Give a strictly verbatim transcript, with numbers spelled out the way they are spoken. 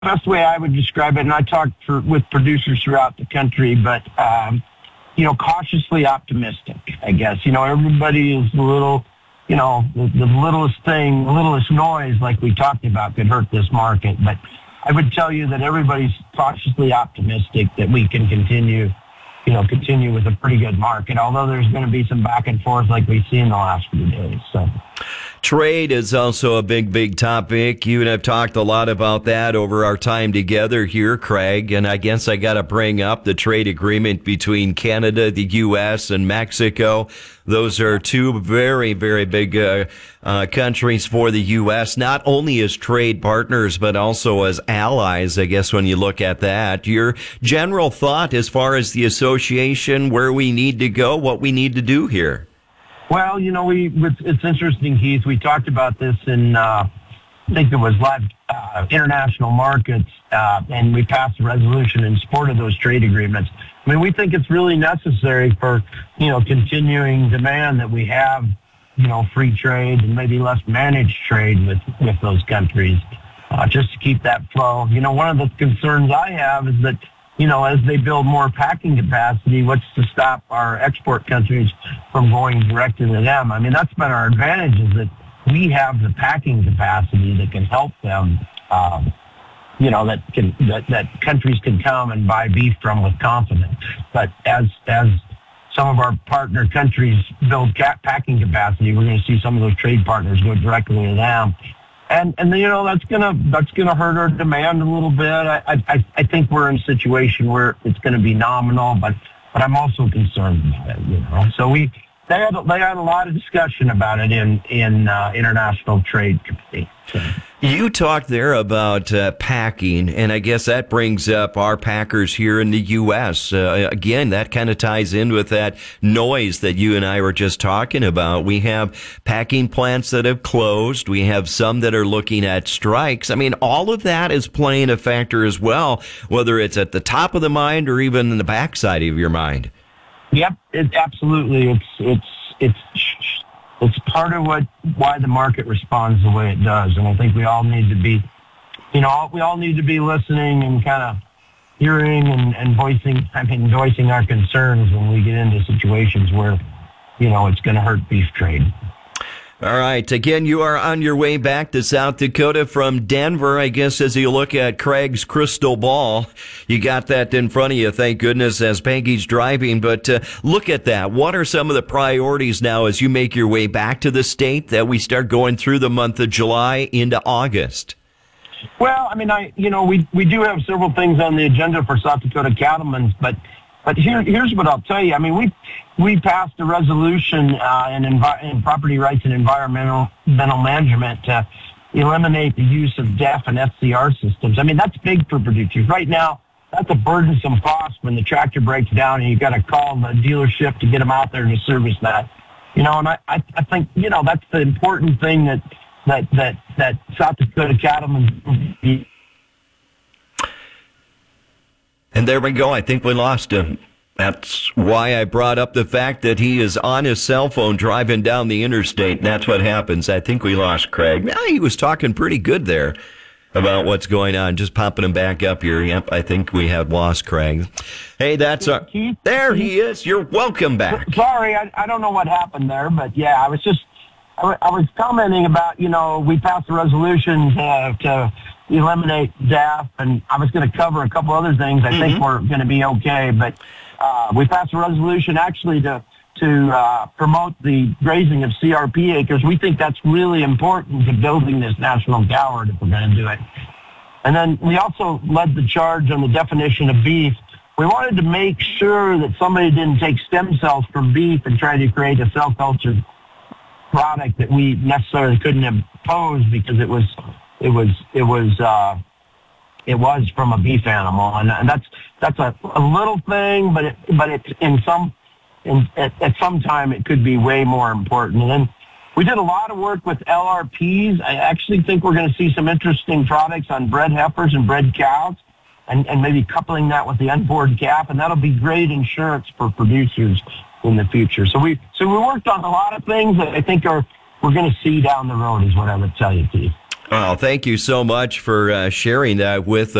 best way I would describe it, and I talked for, with producers throughout the country, but, um, you know, cautiously optimistic, I guess. You know, everybody is a little, you know, the, the littlest thing, the littlest noise, like we talked about, could hurt this market. But I would tell you that everybody's cautiously optimistic that we can continue, you know, continue with a pretty good market, although there's going to be some back and forth like we've seen the last few days. So. Trade is also a big, big topic. You and I have talked a lot about that over our time together here, Craig. And I guess I got to bring up the trade agreement between Canada, the U S, and Mexico. Those are two very, very big uh, uh, countries for the U S, not only as trade partners, but also as allies, I guess, when you look at that. Your general thought as far as the association, where we need to go, what we need to do here? Well, you know, we it's interesting, Keith. We talked about this in, uh, I think it was live uh, international markets, uh, and we passed a resolution in support of those trade agreements. I mean, we think it's really necessary for, you know, continuing demand that we have, you know, free trade and maybe less managed trade with, with those countries, uh, just to keep that flow. You know, one of the concerns I have is that, you know, as they build more packing capacity, what's to stop our export countries from going directly to them? I mean, that's been our advantage, is that we have the packing capacity that can help them, um, you know, that can that, that countries can come and buy beef from with confidence. But as as some of our partner countries build cap packing capacity, we're going to see some of those trade partners go directly to them. And, and you know, that's going to that's gonna hurt our demand a little bit. I, I, I think we're in a situation where it's going to be nominal, but, but I'm also concerned about it, you know. So we they had, they had a lot of discussion about it in, in uh, International Trade Committee. So. You talked there about uh, packing, and I guess that brings up our packers here in the U S. Uh, again, that kind of ties in with that noise that you and I were just talking about. We have packing plants that have closed. We have some that are looking at strikes. I mean, all of that is playing a factor as well, whether it's at the top of the mind or even in the backside of your mind. Yep, it, absolutely. It's it's it's. It's part of what why the market responds the way it does, and I think we all need to be, you know, we all need to be listening and kind of hearing and, and voicing, I mean, voicing our concerns when we get into situations where, you know, it's going to hurt beef trade. All right. Again, you are on your way back to South Dakota from Denver. I guess as you look at Craig's crystal ball, you got that in front of you, thank goodness, as Peggy's driving. But uh, look at that. What are some of the priorities now as you make your way back to the state that we start going through the month of July into August? Well, I mean, I you know, we, we do have several things on the agenda for South Dakota cattlemen, but But here, here's what I'll tell you. I mean, we we passed a resolution uh, in, envi- in property rights and environmental environmental management to eliminate the use of D E F and F C R systems. I mean, that's big for producers. Right now, that's a burdensome cost when the tractor breaks down and you've got to call the dealership to get them out there to service that. You know, and I, I, I think, you know, that's the important thing that that that, that South Dakota cattlemen. And there we go. I think we lost him. That's why I brought up the fact that he is on his cell phone driving down the interstate. That's what happens. I think we lost Craig. Now, he was talking pretty good there about what's going on. Just popping him back up here. Yep, I think we have lost Craig. Hey, that's our... Keith, there Keith, he is. You're welcome back. Sorry, I, I don't know what happened there, but yeah, I was just... I, I was commenting about, you know, we passed a resolution to... to eliminate D E F, and I was going to cover a couple other things. I mm-hmm. think we're going to be okay, but uh, we passed a resolution actually to to uh, promote the grazing of C R P acres. We think that's really important to building this national cowherd if we're going to do it. And then we also led the charge on the definition of beef. We wanted to make sure that somebody didn't take stem cells from beef and try to create a cell culture product that we necessarily couldn't impose because it was It was it was uh, it was from a beef animal, and, and that's that's a, a little thing, but it, but it's in some in, at, at some time it could be way more important. And then we did a lot of work with L R Ps. I actually think we're going to see some interesting products on bred heifers and bred cows, and, and maybe coupling that with the unboard calf, and that'll be great insurance for producers in the future. So we so we worked on a lot of things that I think are we're going to see down the road, is what I would tell you, Keith. Well, thank you so much for uh, sharing that with